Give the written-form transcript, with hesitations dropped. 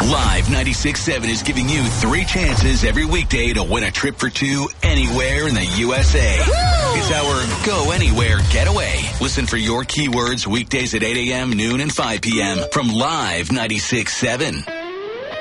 Live 96.7 is giving you 3 chances every weekday to win a trip for 2 anywhere in the USA. Woo! It's our Go Anywhere Getaway. Listen for your keywords weekdays at 8 a.m., noon, and 5 p.m. from Live 96.7.